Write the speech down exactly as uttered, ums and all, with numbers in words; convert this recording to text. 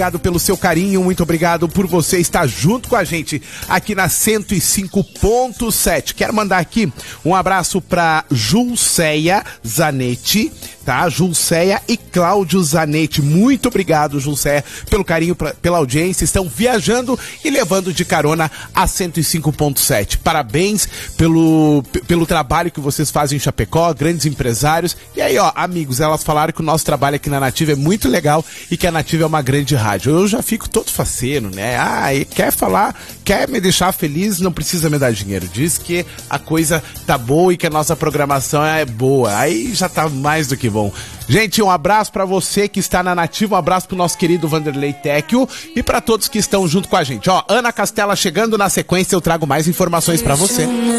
Obrigado pelo seu carinho, muito obrigado por você estar junto com a gente aqui na cento e cinco ponto sete. Quero mandar aqui um abraço para Julceia Zanetti, tá? Julceia e Cláudio Zanetti. Muito obrigado, Julceia, pelo carinho, pra, pela audiência. Estão viajando e levando de carona a cento e cinco ponto sete. Parabéns pelo, pelo trabalho que vocês fazem em Chapecó, grandes empresários. E aí, ó, amigos, elas falaram que o nosso trabalho aqui na Nativa é muito legal e que a Nativa é uma grande rádio. Eu já fico todo faceiro, né? Ah, e quer falar, quer me deixar feliz, não precisa me dar dinheiro. Diz que a coisa tá boa e que a nossa programação é boa. Aí já tá mais do que bom. Gente, um abraço pra você que está na Nativa, um abraço pro nosso querido Vanderlei Tecchio e pra todos que estão junto com a gente. Ó, Ana Castela chegando, na sequência eu trago mais informações pra você.